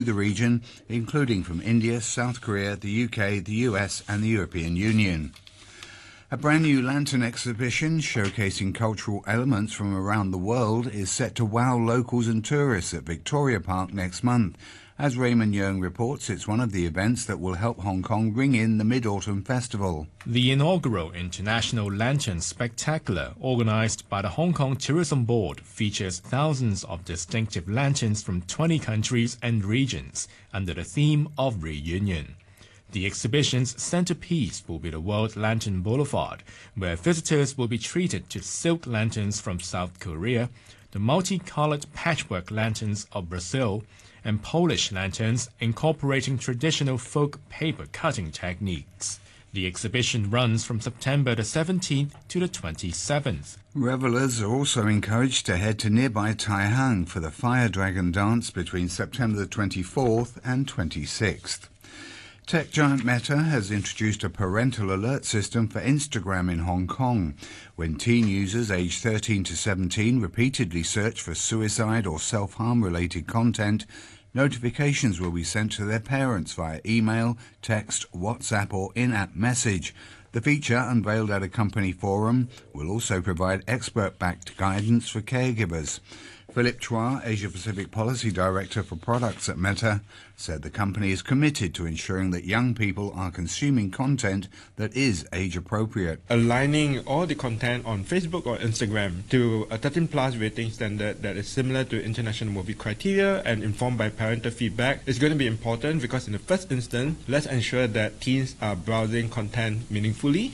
the region, including from India, South Korea, the UK, the US and the European Union. A brand new lantern exhibition showcasing cultural elements from around the world is set to wow locals and tourists at Victoria Park next month. As Raymond Yeung reports, it's one of the events that will help Hong Kong ring in the Mid-Autumn Festival. The inaugural International Lantern Spectacular, organized by the Hong Kong Tourism Board, features thousands of distinctive lanterns from 20 countries and regions under the theme of reunion. The exhibition's centerpiece will be the World Lantern Boulevard, where visitors will be treated to silk lanterns from South Korea, the multicolored patchwork lanterns of Brazil, and Polish lanterns incorporating traditional folk paper cutting techniques. The exhibition runs from September the 17th to the 27th. Revelers are also encouraged to head to nearby Tai Hang for the Fire Dragon Dance between September the 24th and 26th. Tech giant Meta has introduced a parental alert system for Instagram in Hong Kong. When teen users aged 13 to 17 repeatedly search for suicide or self-harm related content, notifications will be sent to their parents via email, text, WhatsApp or in-app message. The feature, unveiled at a company forum, will also provide expert-backed guidance for caregivers. Philip Chua, Asia-Pacific Policy Director for Products at Meta, said the company is committed to ensuring that young people are consuming content that is age-appropriate. Aligning all the content on Facebook or Instagram to a 13-plus rating standard that is similar to international movie criteria and informed by parental feedback is going to be important because in the first instance, let's ensure that teens are browsing content meaningfully.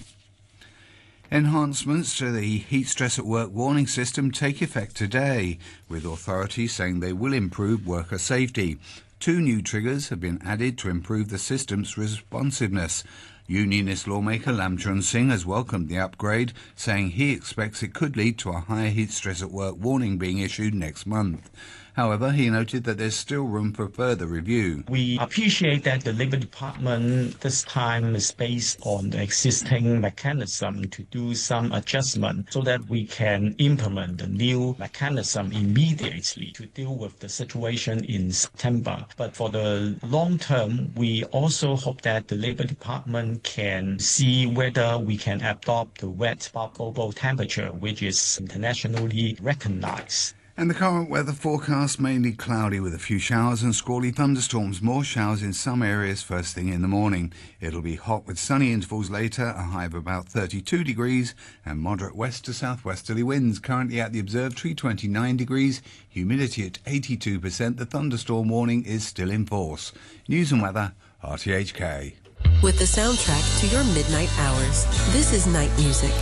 Enhancements to the heat stress at work warning system take effect today, with authorities saying they will improve worker safety. 2 new triggers have been added to improve the system's responsiveness. Unionist lawmaker Lam Chun Sing has welcomed the upgrade, saying he expects it could lead to a higher heat stress at work warning being issued next month. However, he noted that there's still room for further review. We appreciate that the Labour Department this time is based on the existing mechanism to do some adjustment so that we can implement the new mechanism immediately to deal with the situation in September. But for the long term, we also hope that the Labour Department can see whether we can adopt the wet bulb global temperature, which is internationally recognized. And the current weather forecast, mainly cloudy with a few showers and squally thunderstorms. More showers in some areas first thing in the morning. It'll be hot with sunny intervals later, a high of about 32 degrees and moderate west to southwesterly winds. Currently at the observatory, 29 degrees, humidity at 82%. The thunderstorm warning is still in force. News and weather, RTHK. With the soundtrack to your midnight hours, this is Night Music.